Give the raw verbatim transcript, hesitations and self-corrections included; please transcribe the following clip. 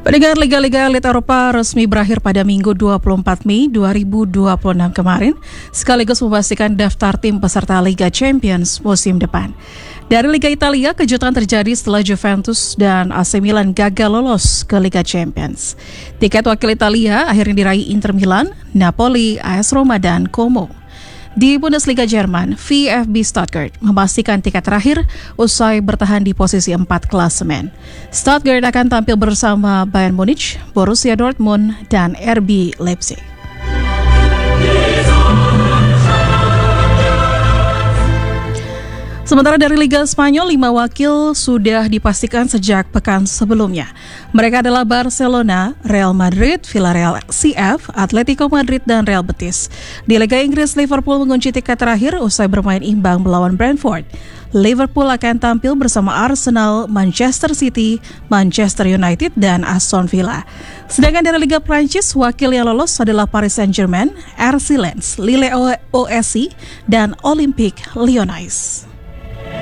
Pendengar Liga-Liga Elit Eropa resmi berakhir pada Minggu dua puluh empat Mei dua ribu dua puluh enam kemarin, sekaligus memastikan daftar tim peserta Liga Champions musim depan. Dari Liga Italia, kejutan terjadi setelah Juventus dan A C Milan gagal lolos ke Liga Champions. Tiket wakil Italia akhirnya diraih Inter Milan, Napoli, A S Roma, dan Como. Di Bundesliga Jerman, V F B Stuttgart memastikan tiket terakhir usai bertahan di posisi empat klasemen. Stuttgart akan tampil bersama Bayern Munich, Borussia Dortmund, dan R B Leipzig. Sementara dari Liga Spanyol, lima wakil sudah dipastikan sejak pekan sebelumnya. Mereka adalah Barcelona, Real Madrid, Villarreal C F, Atletico Madrid, dan Real Betis. Di Liga Inggris, Liverpool mengunci tiket terakhir usai bermain imbang melawan Brentford. Liverpool akan tampil bersama Arsenal, Manchester City, Manchester United, dan Aston Villa. Sedangkan dari Liga Prancis, wakil yang lolos adalah Paris Saint-Germain, R C Lens, Lille O S C, dan Olympique Lyonnais.